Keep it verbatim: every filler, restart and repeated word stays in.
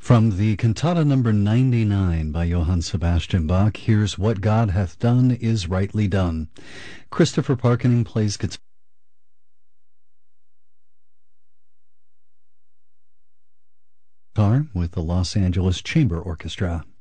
From the cantata number ninety-nine by Johann Sebastian Bach, here's What God Hath Done Is Rightly Done. Christopher Parkening plays guitar with the Los Angeles Chamber Orchestra.